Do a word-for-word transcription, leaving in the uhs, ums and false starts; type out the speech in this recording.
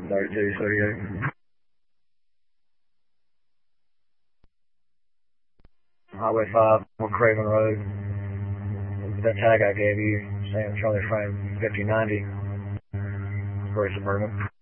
thirty-two thirty-eight. Highway five, on Craven Road. That tag I gave you, Sam Charlie Frank fifty ninety. Very suburban.